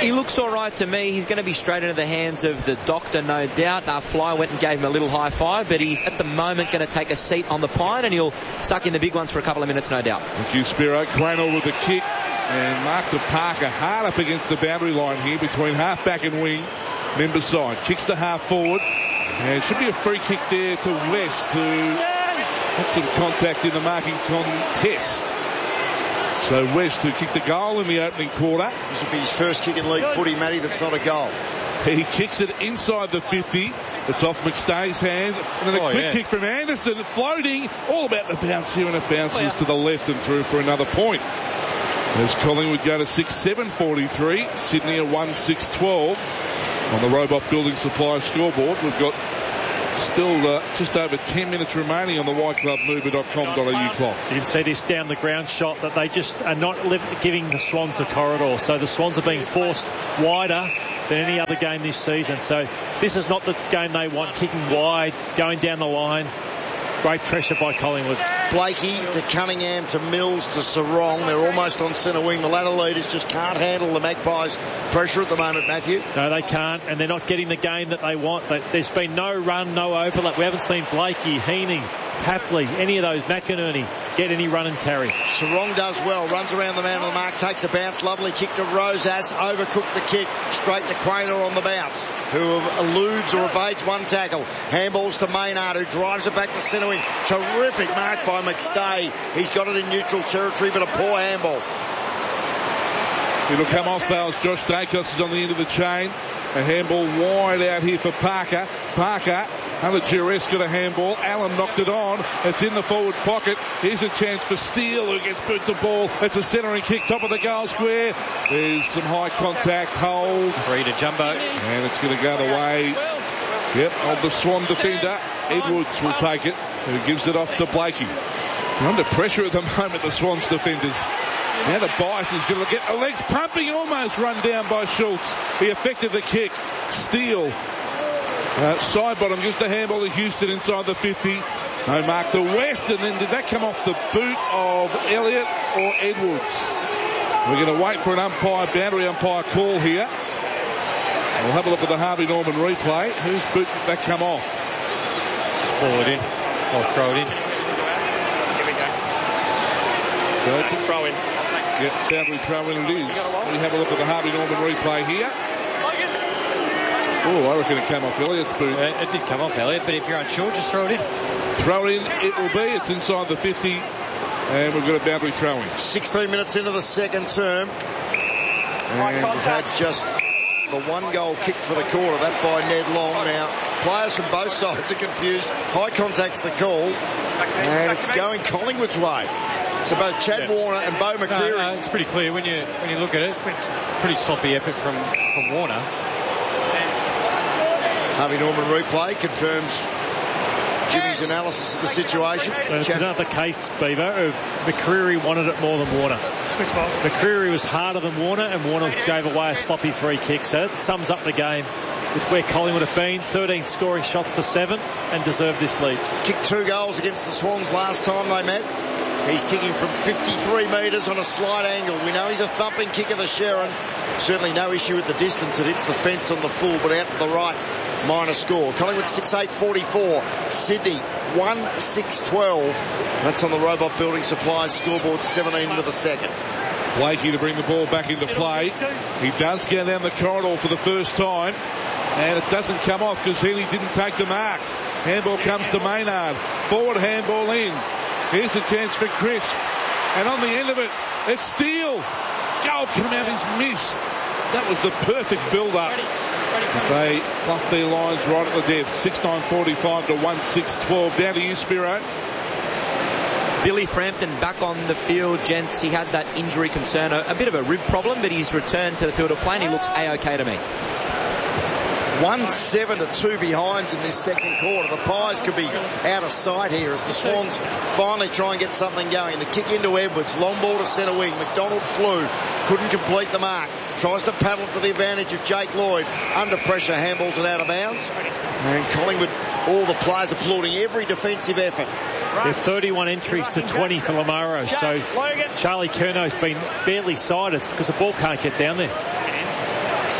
He looks all right to me. He's going to be straight into the hands of the doctor, no doubt. Uh, Fly went and gave him a little high five, but he's at the moment going to take a seat on the pine, and he'll suck in the big ones for a couple of minutes, no doubt. Thank you, Spiro. Cranell with the kick, and Mark to Parker hard up against the boundary line here between half-back and wing. Member side kicks to half forward, and it should be a free kick there to West, who had some contact in the marking contest. So West, who kicked a goal in the opening quarter. This will be his first kick in league footy, Matty, that's not a goal. He kicks it inside the fifty. It's off McStay's hand. And then a oh, quick yeah. kick from Anderson, floating. All about the bounce here, and it bounces oh, yeah. to the left and through for another point. As Collingwood go to six seven forty-three. Sydney at one six twelve. On the Robot Building Supply scoreboard, we've got still uh, just over ten minutes remaining on the white club mover dot com dot a u clock. You can see this down the ground shot that they just are not live, giving the Swans the corridor. So the Swans are being forced wider than any other game this season. So this is not the game they want, kicking wide, going down the line. Great pressure by Collingwood. Blakey to Cunningham to Mills to Sarong. They're almost on centre wing. The ladder leaders just can't handle the Magpies' pressure at the moment, Matthew. No, they can't, and they're not getting the game that they want. There's been no run, no overlap. We haven't seen Blakey, Heaney, Papley, any of those, McInerney, get any run and carry. Sarong does well, runs around the man on the mark, takes a bounce, lovely kick to Rosas, overcooked the kick, straight to Craner on the bounce, who eludes or evades one tackle. Handballs to Maynard, who drives it back to centre wing. Terrific mark by McStay. He's got it in neutral territory, but a poor handball. It'll come off though as Josh Dacos is on the end of the chain. A handball wide out here for Parker. Parker under duress got a handball. Allen knocked it on. It's in the forward pocket. Here's a chance for Steele, who gets boot the ball. It's a centering kick, top of the goal square. There's some high contact, hold. Free to Jumbo. And it's going to go the way, yep, of the Swan defender. Edwards will take it, who gives it off to Blakey. They're under pressure at the moment, the Swans defenders. Now the Bison's going to get the legs pumping, almost run down by Schultz. He effected the kick. Steele. Uh, side bottom gives the handball to Houston inside the fifty. No mark to West, and then did that come off the boot of Elliott or Edwards? We're going to wait for an umpire, boundary umpire call here. We'll have a look at the Harvey Norman replay. Whose boot did that come off? Just ball it in. Or throw it in. Here we go. Good. Throw in. Yeah, boundary throw in it is. We have a look at the Harvey Norman replay here. Oh, I reckon it came off Elliott's boot. Uh, it did come off Elliott, but if you're unsure, just throw it in. Throw in it will be. It's inside the fifty, and we've got a boundary throw in. sixteen minutes into the second term, and we've had just the one goal kicked for the quarter, that by Ned Long. Now, players from both sides are confused. High contact's the call, and it's going Collingwood's way. So both Chad yeah. Warner and Beau McCreary. No, no, it's pretty clear when you when you look at it. It's been a pretty sloppy effort from, from Warner. Harvey Norman replay confirms Jimmy's analysis of the situation. And it's another case, Beaver, of McCreary wanted it more than Warner. McCreary was harder than Warner, and Warner gave away a sloppy free kick. So it sums up the game with where Collingwood have been. thirteen scoring shots for seven, and deserved this lead. Kicked two goals against the Swans last time they met. He's kicking from fifty-three metres on a slight angle. We know he's a thumping kicker, the Sharon. Certainly no issue with the distance. It hits the fence on the full, but out to the right. Minor score. Collingwood six eight forty-four. Sydney one six twelve. That's on the Robot Building Supplies scoreboard, seventeen into the second. Blakey to bring the ball back into play. He does go down the corridor for the first time, and it doesn't come off because Heaney didn't take the mark. Handball comes to Maynard. Forward handball in. Here's a chance for Crisp. And on the end of it, it's Steele. Goal come out, he's missed. That was the perfect build-up. They fluffed their lines right at the depth. six nine forty-five to one six twelve. Down to you, Spiro. Billy Frampton back on the field, gents. He had that injury concern, a, a bit of a rib problem, but he's returned to the field of play and he looks A-OK to me. one seven to two behinds in this second quarter. The Pies could be out of sight here as the Swans finally try and get something going. The kick into Edwards, long ball to centre wing. McDonald flew, couldn't complete the mark. Tries to paddle to the advantage of Jake Lloyd. Under pressure, handballs it out of bounds. And Collingwood, all the players applauding every defensive effort. There are thirty-one entries to twenty for Lamaro, so Charlie Curnow's been barely sighted because the ball can't get down there.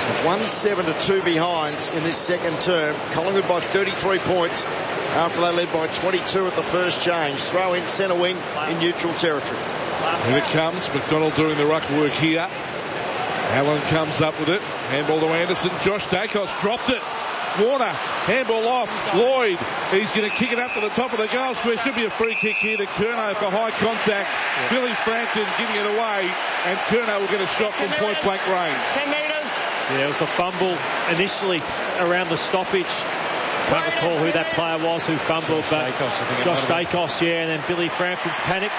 one seven to two behinds in this second term. Collingwood by thirty-three points after they led by twenty-two at the first change. Throw in centre wing in neutral territory. Here it comes. McDonald doing the ruck work here. Allen comes up with it. Handball to Anderson. Josh Dacos dropped it. Warner, handball off. Lloyd, he's going to kick it up to the top of the goal square. Should be a free kick here to Curnow for high contact. Yeah. Billy Frampton giving it away, and Curnow will get a shot from point blank range. ten metres. Yeah, it was a fumble initially around the stoppage. Can't recall who that player was who fumbled, Josh but Dacos, I think Josh Dacos, yeah, and then Billy Frampton's panicked.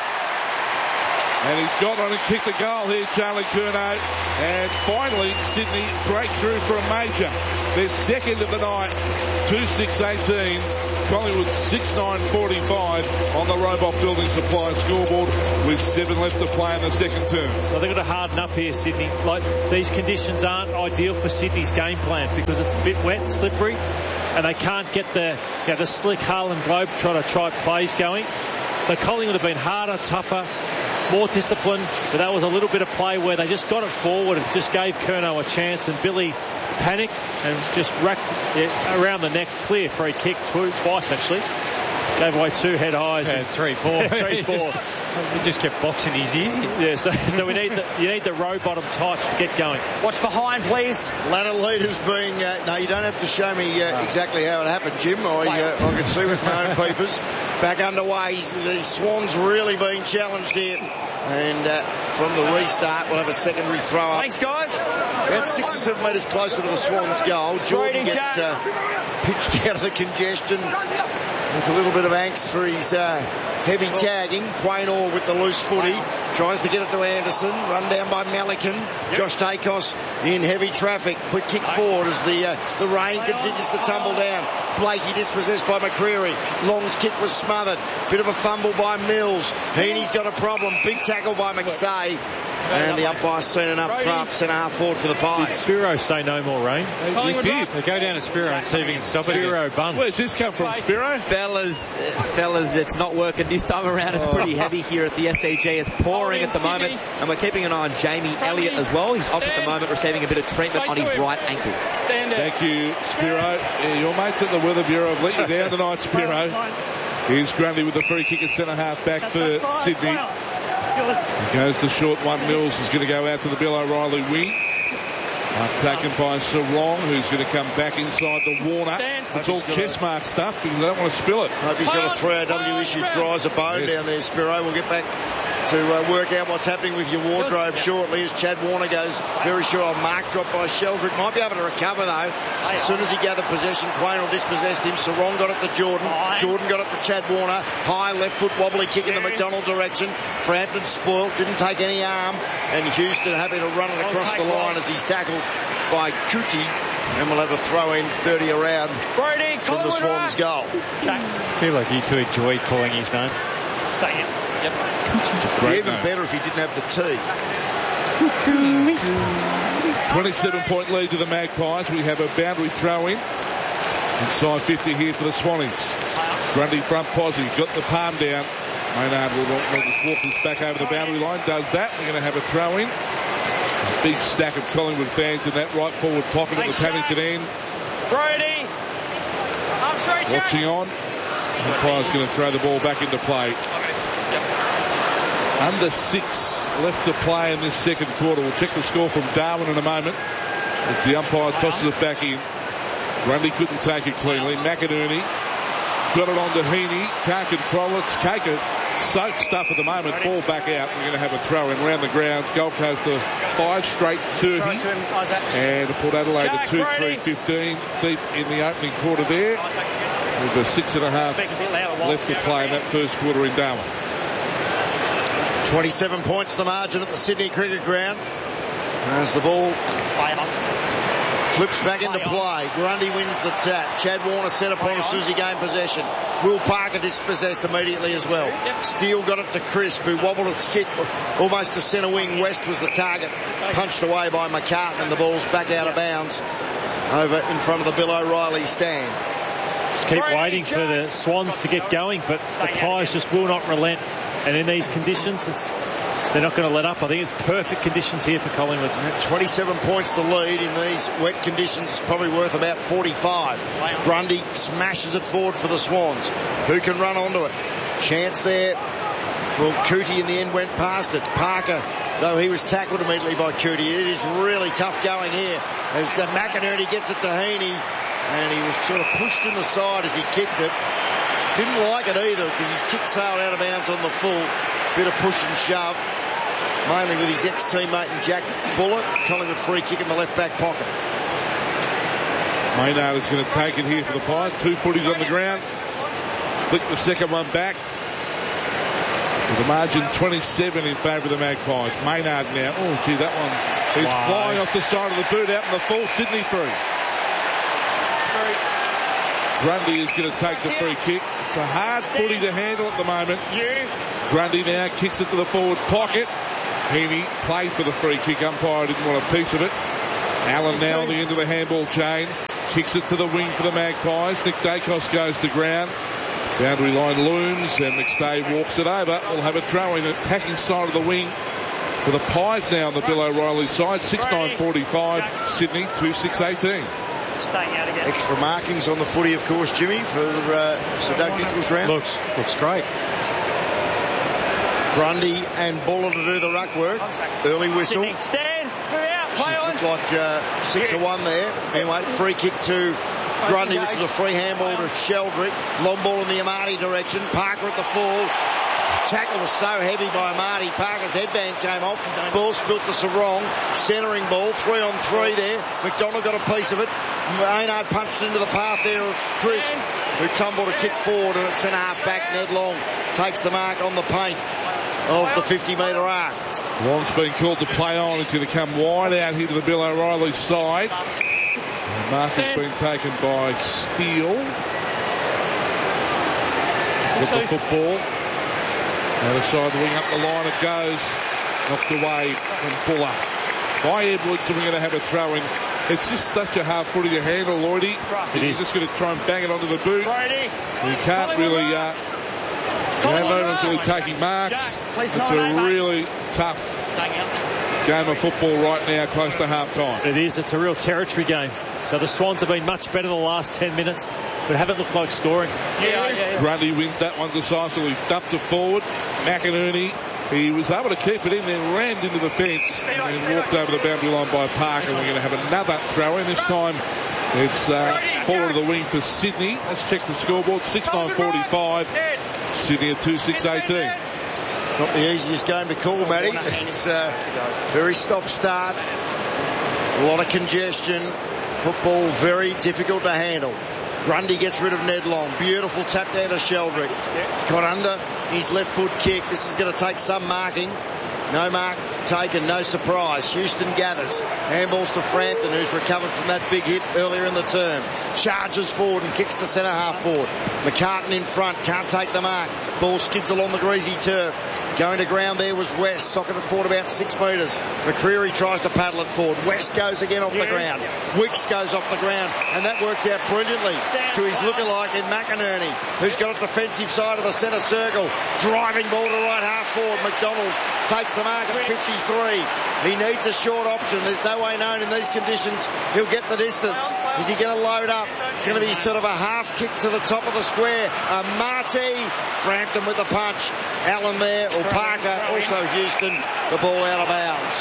And he's got on and kicked the goal here, Charlie Curnow. And finally, Sydney break through for a major. Their second of the night, two six eighteen. Collingwood six nine forty-five on the Robot Building Supply scoreboard with seven left to play in the second term. So they've got to harden up here, Sydney. Like, these conditions aren't ideal for Sydney's game plan because it's a bit wet and slippery, and they can't get the, you know, the slick Harlem Globetrotter type plays going. So Collingwood have been harder, tougher, more disciplined, but that was a little bit of play where they just got it forward and just gave Curnow a chance, and Billy panicked and just racked it around the neck. Clear free kick two, twice actually. Gave away two head highs. Yeah, and three, four. three, four. Just, he just kept boxing his ears. Yeah, so, so we need the, you need the row bottom type to get going. Watch behind, please. Ladder leaders being, uh, no, you don't have to show me uh, exactly how it happened, Jim. I, uh, I can see with my own peepers. Back underway, the Swans really being challenged here. And uh, from the restart, we'll have a secondary throw up. Thanks, guys. About six or seven metres closer to the Swans' goal. Jordan gets uh, pitched out of the congestion. There's a little bit of angst for his uh, heavy tagging. Quain Orr with the loose footy. Tries to get it to Anderson. Run down by Malikan. Yep. Josh Dacos in heavy traffic. Quick kick forward as the uh, the rain continues to tumble down. Blakey dispossessed by McCreary. Long's kick was smothered. Bit of a fumble by Mills. Heaney's got a problem. Big tackle by McStay. And the umpire's seen enough throw up centre half forward for the Pies. Did Spiro say no more rain? He did. They go down to Spiro and see if he can stop Spiro it. Bun. Where's this come from, Spiro? Fellas, uh, fellas, it's not working this time around. It's pretty heavy here at the S C G. It's pouring at the moment, and we're keeping an eye on Jamie Elliott as well. He's off at the moment, receiving a bit of treatment on his right ankle. Thank you, Spiro. Yeah, your mates at the Weather Bureau have let you down tonight, Spiro. Here's Grundy with the free kick at centre half back for Sydney. He goes to short one. Mills is going to go out to the Bill O'Reilly wing. Up taken by Sarong, who's going to come back inside the Warner. It's all chest mark stuff because they don't want to spill it. Hope he's got a three R W issue, dries a bone yes. down there, Spiro. We'll get back to uh, work out what's happening with your wardrobe shortly as Chad Warner goes very sure. Mark dropped by Sheldrick. Might be able to recover though. As soon as he gathered possession, Quain will dispossessed him. Sarong got it to Jordan. Jordan got it to Chad Warner. High left foot wobbly kick in the McDonald direction. Frampton spoiled, didn't take any arm. And Houston having to run it across the line as he's tackled by Kuti. And we'll have a throw in thirty around Brody, from the Swans' goal. I feel like you two enjoyed calling his name. Stay here. Yep. Great even name. Better if he didn't have the T. twenty-seven point lead to the Magpies. We have a boundary throw in. Inside fifty here for the Swannies. Grundy front posse. Got the palm down. Maynard will just walk this back over the boundary line. Does that. We're going to have a throw in. A big stack of Collingwood fans in that right forward pocket at the Paddington end. Brody. Up straight, watching on. Umpire's going to throw the ball back into play. Under six left to play in this second quarter. We'll check the score from Darwin in a moment as the umpire tosses it back in. Grundy couldn't take it cleanly. McInerney got it on to Heaney. Can't control it. Caker soaked stuff at the moment. Ball back out. We're going to have a throw in around the grounds. Gold Coast to five straight thirty. And Port Adelaide to two three fifteen. Deep in the opening quarter there. With a six and a half left to play in that first quarter in Darwin. twenty-seven points the margin at the Sydney Cricket Ground. As the ball flips back into play. Grundy wins the tap. Chad Warner set upon as soon as he gained possession. Will Parker dispossessed immediately as well. Steele got it to Crisp, who wobbled its kick almost to centre wing. West was the target. Punched away by McCartan, and the ball's back out of bounds over in front of the Bill O'Reilly stand. Just keep waiting for the Swans to get going, but the Pies just will not relent. And in these conditions, it's they're not going to let up. I think it's perfect conditions here for Collingwood. twenty-seven points to lead in these wet conditions, probably worth about forty-five. Grundy smashes it forward for the Swans. Who can run onto it? Chance there. Well, Cootie in the end went past it. Parker, though he was tackled immediately by Cootie. It is really tough going here as uh, McInerney gets it to Heaney, and he was sort of pushed in the side as he kicked it. Didn't like it either because his kick sailed out of bounds on the full. Bit of push and shove, mainly with his ex-teammate and Jack Bullock. Collingwood free kick in the left back pocket. Maynard is going to take it here for the Pies. Two footies on the ground. Flick the second one back. With a margin twenty-seven in favour of the Magpies. Maynard now. Oh, gee, that one. He's wow. flying off the side of the boot out in the full. Sydney free. Grundy is going to take the free kick. It's a hard footy to handle at the moment. Grundy now kicks it to the forward pocket. Heaney played for the free kick. Umpire didn't want a piece of it. Allen now on the end of the handball chain. Kicks it to the wing for the Magpies. Nick Dacos goes to ground. Boundary line looms and McStay walks it over. We'll have a throw in the attacking side of the wing for the Pies now on the Bill O'Reilly side. six nine forty-five. Sydney two six eighteen. Extra markings on the footy, of course, Jimmy, for uh, Sir Doug Nicholls round. Looks, looks great. Grundy and Buller to do the ruck work. Early whistle. Stand, move out, play on. Looked like uh, six to one there. Anyway, free kick to Grundy, which was a free handball to Sheldrick. Long ball in the Amati direction. Parker at the full. Tackle was so heavy by Amati. Parker's headband came off. Ball spilt to Sarong. Centering ball. Three on three there. McDonald got a piece of it. Maynard punched into the path there of Chris, who tumbled a kick forward, and at centre half back, Ned Long takes the mark on the paint of the fifty metre arc. Long's been called to play on. He's going to come wide out here to the Bill O'Reilly side. And mark has been taken by Steele. With the football. Other side wing up the line it goes. Knocked away from Buller. By Edwards, and we're going to have a throw in. It's just such a hard footy to handle, Lloydie. He's just going to try and bang it onto the boot. He can't really uh, have over until he's taking marks. It's a really tough game of football right now, close to half time. It is. It's a real territory game. So the Swans have been much better the last ten minutes, but haven't looked like scoring. Yeah, yeah. Grundy wins that one decisively. Dumped it forward. McInerney, he was able to keep it in, then rammed into the fence and then walked over the boundary line by Parker. We're going to have another throw in. This time it's uh, forward of the wing for Sydney. Let's check the scoreboard. six nine forty-five. Sydney at two six eighteen. Not the easiest game to call, Matty. It's uh, very stop-start. A lot of congestion. Football very difficult to handle. Grundy gets rid of Ned Long. Beautiful tap down to Sheldrick. Got under his left foot kick. This is going to take some marking. No mark taken, no surprise. Houston gathers. Handballs to Frampton, who's recovered from that big hit earlier in the term. Charges forward and kicks to centre half forward. McCartan in front, can't take the mark. Ball skids along the greasy turf. Going to ground there was West, socketed forward about six metres. McCreary tries to paddle it forward. West goes again off the ground. Wicks goes off the ground, and that works out brilliantly to his lookalike in McInerney, who's got a defensive side of the centre circle. Driving ball to right half forward. McDonald takes the mark at fifty-three. He needs a short option. There's no way known in these conditions he'll get the distance. Is he going to load up? It's going to be sort of a half kick to the top of the square. Uh, Marty Frampton with the punch. Allen there, or Parker, also Houston. The ball out of bounds.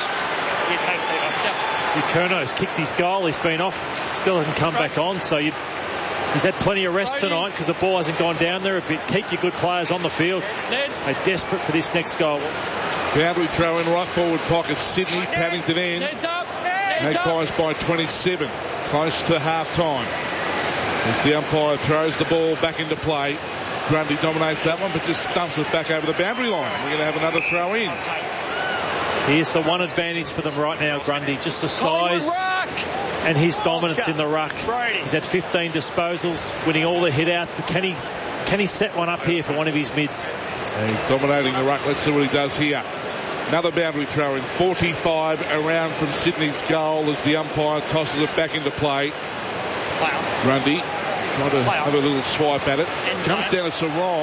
Curno's kicked his goal. He's been off. Still hasn't come back on. So you He's had plenty of rest tonight because the ball hasn't gone down there a bit. Keep your good players on the field. They're desperate for this next goal. Boundary throw in right forward pocket. Sydney, Paddington end. Magpies by twenty-seven. Close to half time. As the umpire throws the ball back into play. Grundy dominates that one, but just stumps it back over the boundary line. We're going to have another throw in. Here's the one advantage for them right now, Grundy. Just the size and his dominance in the ruck. He's had fifteen disposals, winning all the hit-outs, but can he, can he set one up here for one of his mids? And he's dominating the ruck. Let's see what he does here. Another boundary throw in. forty-five around from Sydney's goal as the umpire tosses it back into play. Grundy trying to have a little swipe at it. Comes down to Sarong.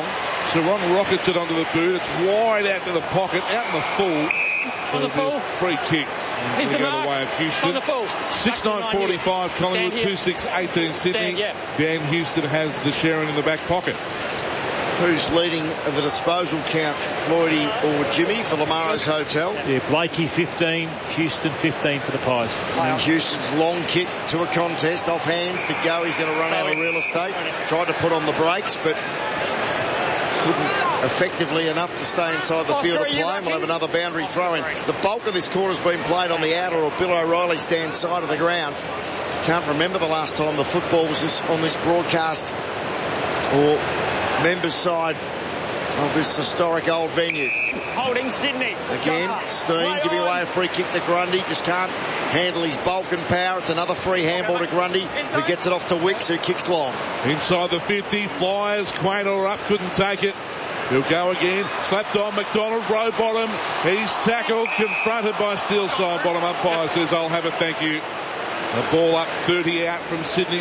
So Ron rockets it onto the boot. It's wide out to the pocket, out in the full. On the full. Free kick. He's the Go mark. the way of Houston. On the full. six nine forty-five Collingwood, two six eighteen Sydney. Stand, yeah. Dan Houston has the Sharon in the back pocket. Who's leading the disposal count, Lloydie or Jimmy, for Lamaro's Hotel? Yeah, Blakey fifteen, Houston fifteen for the Pies. And Houston's long kick to a contest, off hands to go. He's going to run out of real estate. Tried to put on the brakes, but couldn't effectively enough to stay inside the field of play. We'll have another boundary throw in. The bulk of this quarter's been played on the outer or Bill O'Reilly stand side of the ground. Can't remember the last time the football was this, on this broadcast or members side of this historic old venue. Holding Sydney. Again, Steen giving away a free kick to Grundy. Just can't handle his bulk and power. It's another free handball to Grundy, who gets it off to Wicks, who kicks long. Inside the fifty, Flyers, Quaynor up, couldn't take it. He'll go again. Slapped on McDonald, row bottom. He's tackled, confronted by Steele side bottom. Umpire says, I'll have a thank you. The ball up thirty out from Sydney.